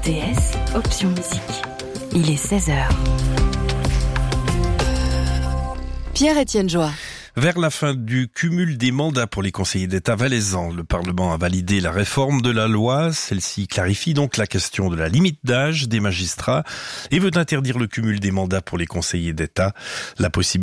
RTS, option musique. Il est 16h. Pierre-Étienne Joie. Vers la fin du cumul des mandats pour les conseillers d'État valaisans, le Parlement a validé la réforme de la loi. Celle-ci clarifie donc la question de la limite d'âge des magistrats et veut interdire le cumul des mandats pour les conseillers d'État. La possibilité